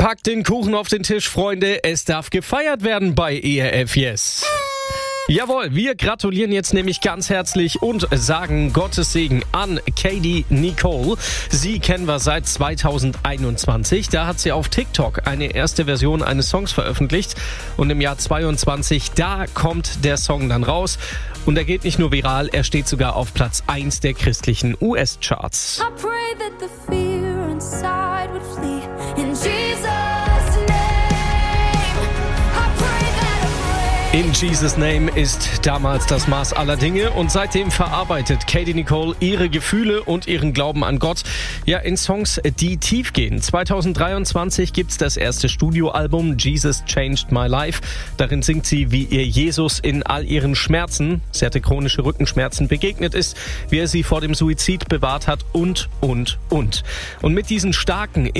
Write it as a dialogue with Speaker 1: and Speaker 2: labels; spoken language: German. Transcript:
Speaker 1: Packt den Kuchen auf den Tisch, Freunde. Es darf gefeiert werden bei ERF Yes. Jawohl, wir gratulieren jetzt nämlich ganz herzlich und sagen Gottes Segen an Katie Nicole. Sie kennen wir seit 2021. Da hat sie auf TikTok eine erste Version eines Songs veröffentlicht. Und im Jahr 22, da kommt der Song dann raus. Und er geht nicht nur viral, er steht sogar auf Platz 1 der christlichen US-Charts.
Speaker 2: I pray that the fear inside would flee in Jesus' name.
Speaker 1: In Jesus' Name ist damals das Maß aller Dinge und seitdem verarbeitet Katie Nicole ihre Gefühle und ihren Glauben an Gott ja in Songs, die tief gehen. 2023 gibt's das erste Studioalbum Jesus Changed My Life. Darin singt sie, wie ihr Jesus in all ihren Schmerzen, sie hatte chronische Rückenschmerzen, begegnet ist, wie er sie vor dem Suizid bewahrt hat und. Und mit diesen starken